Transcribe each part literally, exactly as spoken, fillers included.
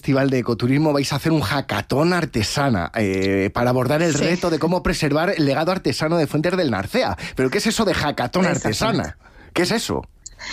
Festival de Ecoturismo vais a hacer un hackathon artesana eh, para abordar el sí. reto de cómo preservar el legado artesano de Fuentes del Narcea. ¿Pero qué es eso de hackathon artesana? ¿Qué es eso?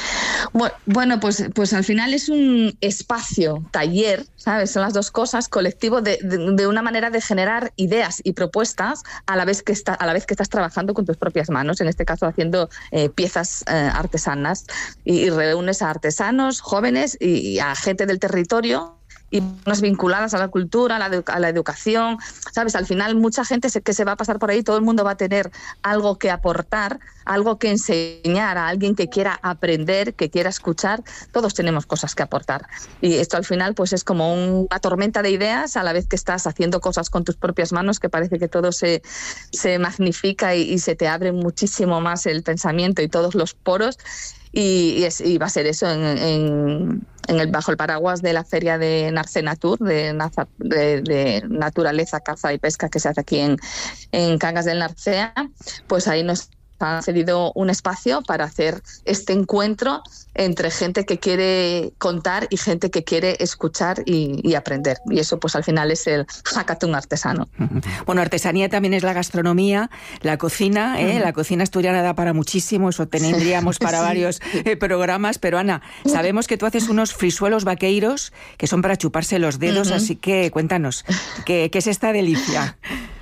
Bueno, pues, pues al final es un espacio, taller, ¿sabes? Son las dos cosas, colectivo, de, de, de una manera de generar ideas y propuestas a la vez que, está, a la vez que estás trabajando con tus propias manos, en este caso haciendo eh, piezas eh, artesanas, y, y reúnes a artesanos, jóvenes y, y a gente del territorio, y unas vinculadas a la cultura, a la, a la educación, ¿sabes? Al final mucha gente se, que se va a pasar por ahí, todo el mundo va a tener algo que aportar, algo que enseñar a alguien que quiera aprender, que quiera escuchar. Todos tenemos cosas que aportar. Y esto al final pues es como una tormenta de ideas a la vez que estás haciendo cosas con tus propias manos, que parece que todo se, se magnifica y, y se te abre muchísimo más el pensamiento y todos los poros. Y, y, es, y va a ser eso en, en, en el, bajo el paraguas de la feria de Narcenatur, de, de, de naturaleza, caza y pesca que se hace aquí en, en Cangas del Narcea. Pues ahí nos han cedido un espacio para hacer este encuentro entre gente que quiere contar y gente que quiere escuchar y, y aprender. Y eso pues al final es el hackathon artesano. Bueno, artesanía también es la gastronomía, la cocina, ¿eh? Uh-huh. La cocina asturiana da para muchísimo, eso tendríamos para sí. varios eh, programas, pero Ana, sabemos que tú haces unos frisuelos vaqueiros que son para chuparse los dedos, uh-huh. así que cuéntanos, ¿qué, qué es esta delicia?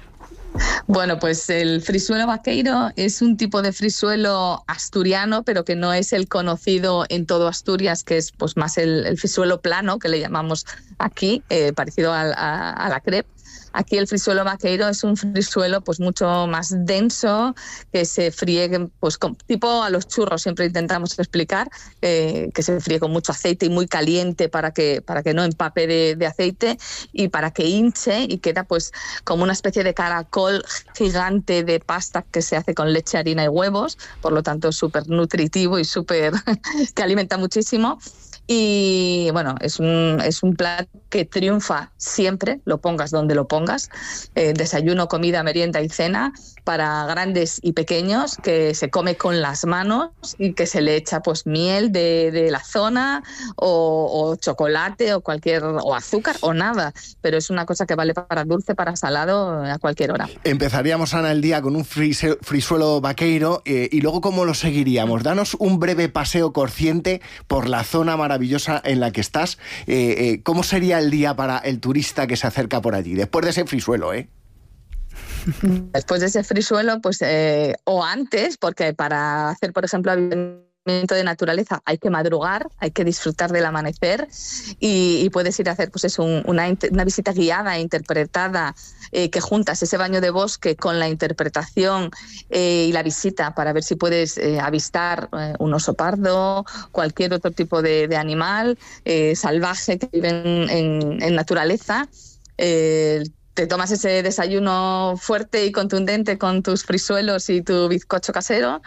Bueno, pues el frisuelo vaqueiro es un tipo de frisuelo asturiano, pero que no es el conocido en todo Asturias, que es pues más el, el frisuelo plano, que le llamamos aquí, eh, parecido a, a, a la crepe. Aquí el frisuelo vaqueiro es un frisuelo pues mucho más denso, que se fríe pues con, tipo a los churros, siempre intentamos explicar, eh, que se fríe con mucho aceite y muy caliente para que, para que no empape de, de aceite y para que hinche y queda pues como una especie de caracol gigante de pasta que se hace con leche, harina y huevos, por lo tanto súper nutritivo y súper que alimenta muchísimo. Y bueno, es un, es un plato que triunfa siempre, lo pongas donde lo pongas, eh, desayuno, comida, merienda y cena, para grandes y pequeños, que se come con las manos y que se le echa pues miel de, de la zona o, o chocolate o cualquier o azúcar o nada, pero es una cosa que vale para dulce, para salado, a cualquier hora. Empezaríamos, Ana, el día con un frise, frisuelo vaqueiro eh, y luego ¿cómo lo seguiríamos? Danos un breve paseo consciente por la zona maravillosa en la que estás. Eh, eh, ¿Cómo sería el día para el turista que se acerca por allí, después de ese frisuelo, eh? Después de ese frisuelo, pues, eh, o antes, porque para hacer, por ejemplo, avistamiento de naturaleza hay que madrugar, hay que disfrutar del amanecer y, y puedes ir a hacer pues eso, un, una, una visita guiada e interpretada, eh, que juntas ese baño de bosque con la interpretación eh, y la visita para ver si puedes eh, avistar eh, un oso pardo, cualquier otro tipo de, de animal eh, salvaje que vive en, en, en naturaleza. Eh, Te tomas ese desayuno fuerte y contundente con tus frisuelos y tu bizcocho casero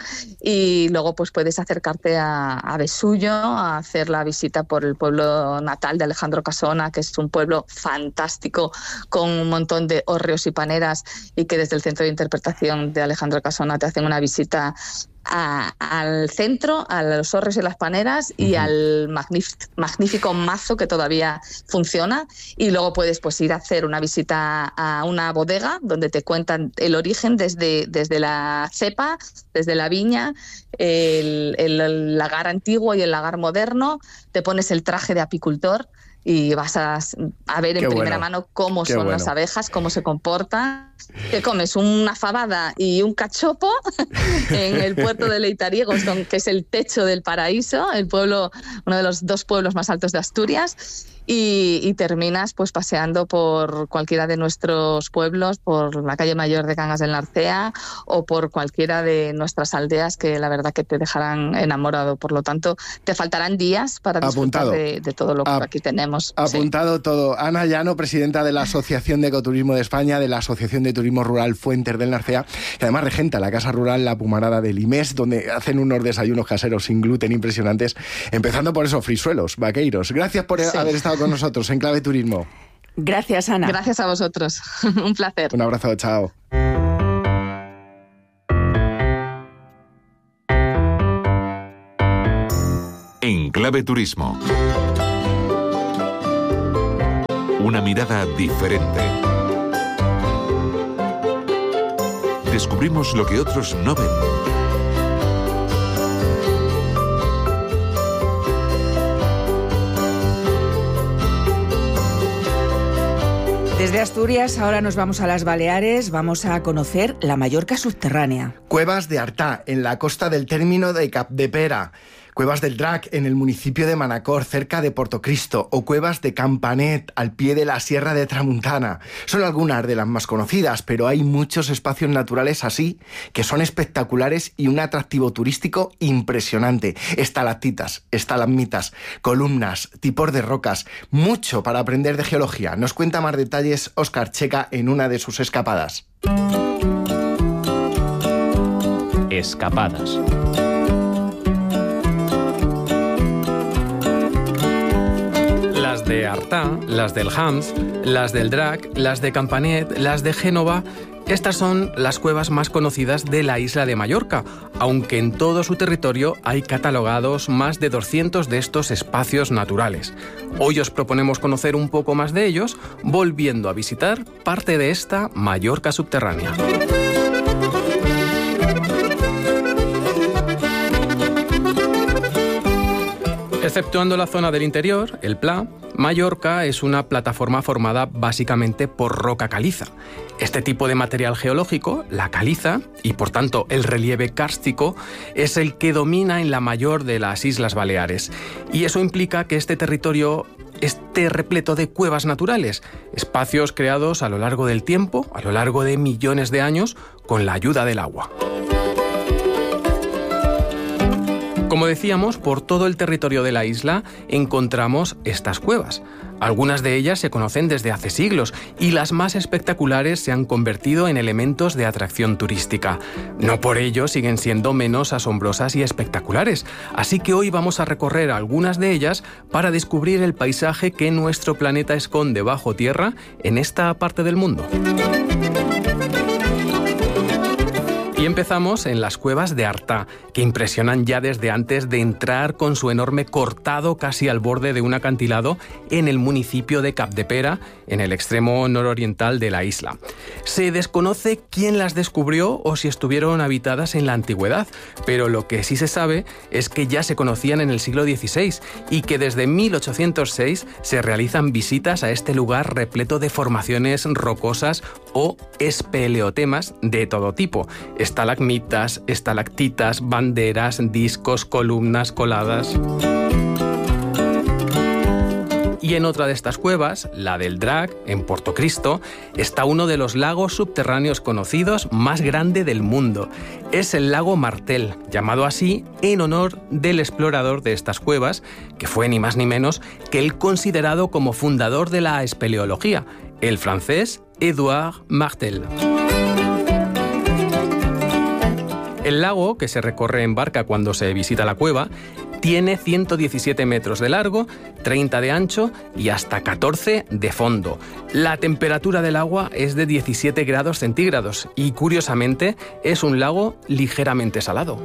y luego pues puedes acercarte a, a Besullo a hacer la visita por el pueblo natal de Alejandro Casona, que es un pueblo fantástico con un montón de hórreos y paneras y que desde el Centro de Interpretación de Alejandro Casona te hacen una visita A, al centro, a los hórreos y las paneras y uh-huh. al magnífico, magnífico mazo que todavía funciona, y luego puedes pues ir a hacer una visita a una bodega donde te cuentan el origen desde, desde la cepa, desde la viña, el, el, el lagar antiguo y el lagar moderno, te pones el traje de apicultor y vas a, a ver en Qué primera bueno. mano cómo Qué son bueno. las abejas, cómo se comportan. Te comes una fabada y un cachopo en el puerto de Leitariegos, que es el techo del paraíso, el pueblo, uno de los dos pueblos más altos de Asturias. Y, y terminas pues paseando por cualquiera de nuestros pueblos, por la calle mayor de Cangas del Narcea o por cualquiera de nuestras aldeas, que la verdad que te dejarán enamorado. Por lo tanto, te faltarán días para disfrutar de, de todo lo que A- aquí tenemos. Apuntado sí. todo. Ana Llano, presidenta de la Asociación de Ecoturismo de España, de la Asociación de Turismo Rural Fuentes del Narcea, y además regenta la Casa Rural La Pumarada del Imés, donde hacen unos desayunos caseros sin gluten impresionantes, empezando por esos frisuelos vaqueiros. Gracias por sí. haber estado con nosotros en Clave Turismo. Gracias, Ana. Gracias a vosotros. Un placer. Un abrazo, chao. En Clave Turismo. Una mirada diferente. Descubrimos lo que otros no ven. Desde Asturias ahora nos vamos a las Baleares, vamos a conocer la Mallorca subterránea. Cuevas de Artà, en la costa del término de Capdepera. Cuevas del Drac, en el municipio de Manacor, cerca de Portocristo, o Cuevas de Campanet, al pie de la Sierra de Tramuntana. Son algunas de las más conocidas, pero hay muchos espacios naturales así, que son espectaculares y un atractivo turístico impresionante. Estalactitas, estalagmitas, columnas, tipos de rocas, mucho para aprender de geología. Nos cuenta más detalles Óscar Checa en una de sus escapadas. Escapadas. Las de Artà, las del Hams, las del Drac, las de Campanet, las de Génova. Estas son las cuevas más conocidas de la isla de Mallorca, aunque en todo su territorio hay catalogados más de doscientos de estos espacios naturales. Hoy os proponemos conocer un poco más de ellos, volviendo a visitar parte de esta Mallorca subterránea. Exceptuando la zona del interior, el Pla, Mallorca es una plataforma formada básicamente por roca caliza. Este tipo de material geológico, la caliza, y por tanto el relieve kárstico, es el que domina en la mayor de las Islas Baleares. Y eso implica que este territorio esté repleto de cuevas naturales, espacios creados a lo largo del tiempo, a lo largo de millones de años, con la ayuda del agua. Como decíamos, por todo el territorio de la isla encontramos estas cuevas. Algunas de ellas se conocen desde hace siglos y las más espectaculares se han convertido en elementos de atracción turística. No por ello siguen siendo menos asombrosas y espectaculares, así que hoy vamos a recorrer algunas de ellas para descubrir el paisaje que nuestro planeta esconde bajo tierra en esta parte del mundo. Y empezamos en las cuevas de Artà, que impresionan ya desde antes de entrar con su enorme cortado casi al borde de un acantilado en el municipio de Capdepera, en el extremo nororiental de la isla. Se desconoce quién las descubrió o si estuvieron habitadas en la antigüedad, pero lo que sí se sabe es que ya se conocían en el siglo dieciséis y que desde mil ochocientos seis se realizan visitas a este lugar repleto de formaciones rocosas o espeleotemas de todo tipo. Estalagmitas, estalactitas, banderas, discos, columnas, coladas. Y en otra de estas cuevas, la del Drac, en Portocristo, está uno de los lagos subterráneos conocidos más grande del mundo. Es el lago Martel, llamado así en honor del explorador de estas cuevas, que fue ni más ni menos que el considerado como fundador de la espeleología, el francés Édouard Martel. El lago, que se recorre en barca cuando se visita la cueva, tiene ciento diecisiete metros de largo, treinta de ancho y hasta catorce de fondo. La temperatura del agua es de diecisiete grados centígrados y, curiosamente, es un lago ligeramente salado.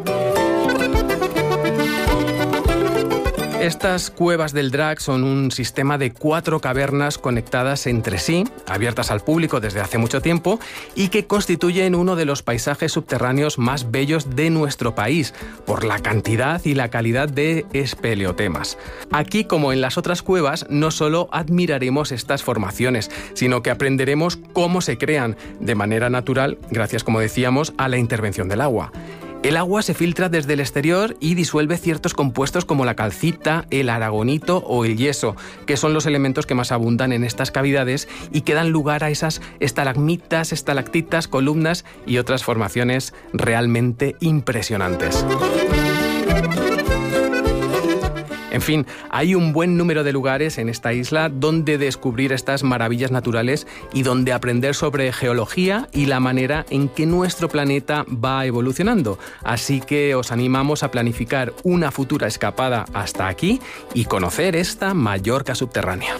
Estas cuevas del Drac son un sistema de cuatro cavernas conectadas entre sí, abiertas al público desde hace mucho tiempo y que constituyen uno de los paisajes subterráneos más bellos de nuestro país, por la cantidad y la calidad de espeleotemas. Aquí, como en las otras cuevas, no solo admiraremos estas formaciones, sino que aprenderemos cómo se crean de manera natural, gracias, como decíamos, a la intervención del agua. El agua se filtra desde el exterior y disuelve ciertos compuestos como la calcita, el aragonito o el yeso, que son los elementos que más abundan en estas cavidades y que dan lugar a esas estalagmitas, estalactitas, columnas y otras formaciones realmente impresionantes. En fin, hay un buen número de lugares en esta isla donde descubrir estas maravillas naturales y donde aprender sobre geología y la manera en que nuestro planeta va evolucionando. Así que os animamos a planificar una futura escapada hasta aquí y conocer esta Mallorca subterránea.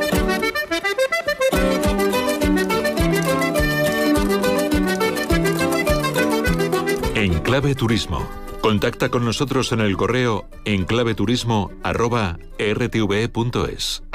Enclave Turismo. Contacta con nosotros en el correo enclaveturismo arroba r t v e punto es.